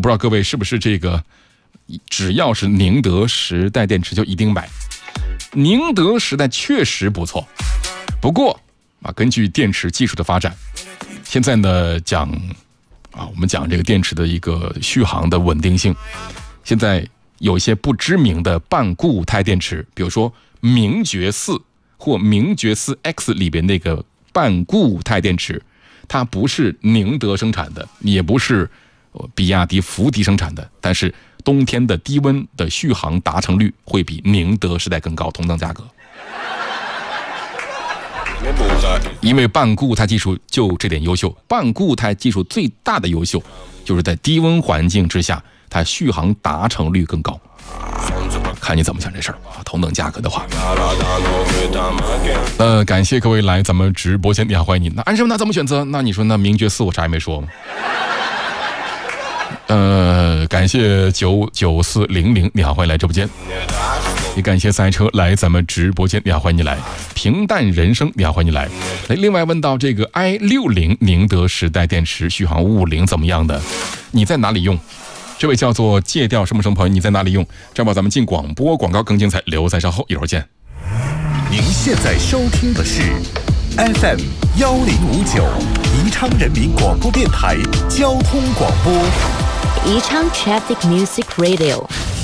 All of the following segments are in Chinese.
不知道各位是不是这个只要是宁德时代电池就一定买。宁德时代确实不错，不过根据电池技术的发展，现在呢我们讲这个电池的一个续航的稳定性，现在有一些不知名的半固态电池，比如说名爵4或名爵4 X 里边那个半固态电池，它不是宁德生产的，也不是比亚迪、福迪生产的，但是冬天的低温的续航达成率会比宁德时代更高，同等价格。因为半固态技术就这点优秀，半固态技术最大的优秀就是在低温环境之下，它续航达成率更高。看你怎么想这事儿啊，同等价格的话。感谢各位来咱们直播间，你好，欢迎你。那安师傅那怎么选择？那你说那名爵4我啥也没说吗？感谢99400，你好，欢迎来直播间。也感谢赛车来咱们直播间，你好，欢迎你来。平淡人生，你好，欢迎你来。另外问到这个 i60 宁德时代电池续航550怎么样的？你在哪里用？这位叫做戒掉什么什么朋友，你在哪里用？这样吧，咱们进广播，广告更精彩，留在稍后，一会儿见。 您现在收听的是 FM 1059宜昌人民广播电台交通广播。 宜昌 Traffic Music Radio。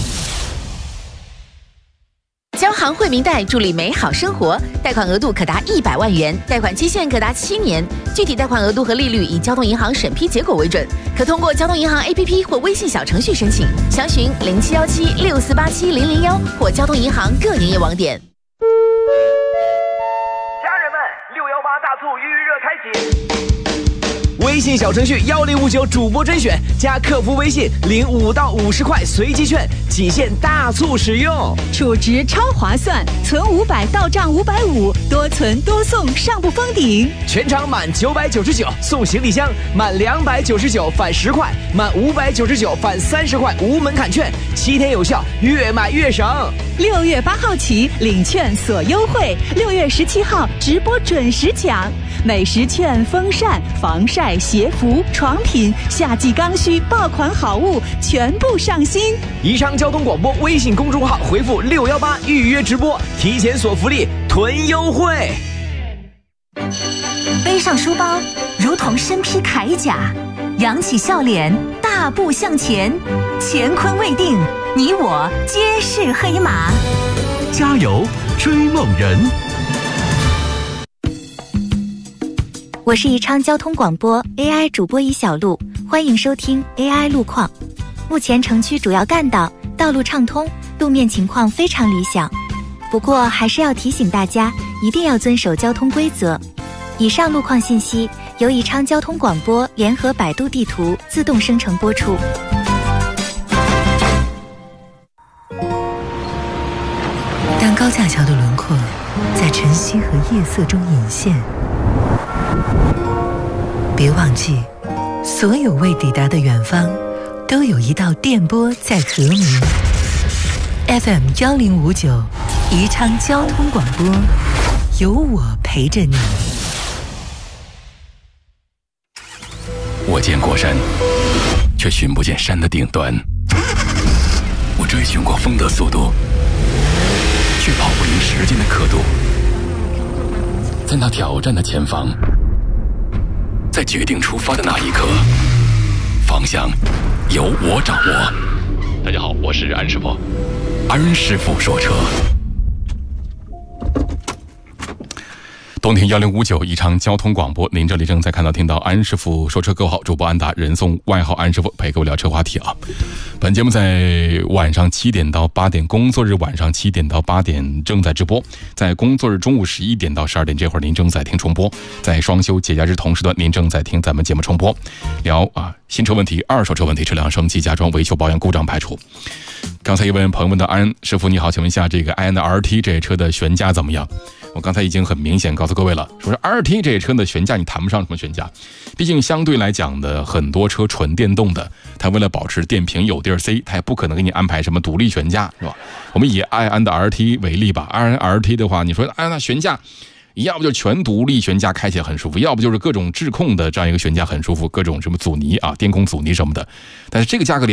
交行惠民贷助力美好生活，贷款额度可达100万元，贷款期限可达7年，具体贷款额度和利率以交通银行审批结果为准，可通过交通银行 APP 或微信小程序申请，详询071764870001或交通银行各营业网点。 家人们，618大促预热开启。微信小程序1059主播甄选加客服微信领5到50块随机券，仅限大促使用， 储值超划算，存500到账550，多存多送，上不封顶。 全场满999送行李箱，满299返10块，满599返30块，无门槛券，7天有效，越买越省。 6月8号起领券锁优惠，6月17号直播准时抢。美食券、风扇、防晒、鞋服、床品、夏季刚需爆款好物全部上新。 宜昌交通广播微信公众号回复618预约直播，提前锁福利，囤优惠。 背上书包，如同身披铠甲，扬起笑脸，大步向前，乾坤未定，你我皆是黑马。 加油，追梦人！ 我是宜昌交通广播 AI 主播尹小璐，欢迎收听 AI 路况。目前城区主要干道道路畅通，路面情况非常理想，不过还是要提醒大家一定要遵守交通规则。以上路况信息由宜昌交通广播联合百度地图自动生成播出。 当高架桥的轮廓在晨曦和夜色中隐现，别忘记，所有未抵达的远方，都有一道电波在和鸣。FM 1059，宜昌交通广播，有我陪着你。 我见过山，却寻不见山的顶端。我追寻过风的速度，却跑不赢时间的刻度。在那挑战的前方，在决定出发的那一刻，方向由我掌握。大家好，我是安师傅，安师傅说车。东听1059宜昌交通广播，您这里正在听到安师傅说车，各位好，主播安达，人送外号安师傅，陪各位聊车话题啊。本节目在晚上7点到8点，工作日晚上7点到8点正在直播，在工作日中午11点到12点这会儿您正在听重播，在双休节假日同时段您正在听咱们节目重播，聊新车问题、二手车问题、车辆升级、加装、维修保养、故障排除。刚才一位朋友问到安师傅你好，请问一下这个安的 RT 这车的悬架怎么样？我刚才已经很明显告诉各位了，说是 RT 这车的悬架你谈不上什么悬架，毕竟相对来讲的很多车纯电动的，它为了保持电瓶有地儿塞，它也不可能给你安排什么独立悬架，是吧？我们以爱安的 RT 为例吧，爱安 RT 的话，你说那悬架要不就全独立悬架开起来很舒服，要不就是各种智控的这样一个悬架很舒服，各种什么阻尼电控阻尼什么的，但是这个价格里